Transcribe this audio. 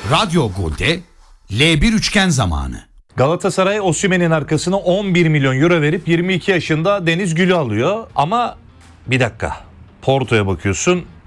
Radyo Gol'de L1 üçgen zamanı. Galatasaray Osimhen'in arkasına 11 milyon euro verip 22 yaşında Deniz Gül'ü alıyor. Ama bir dakika, Porto'ya bakıyorsun,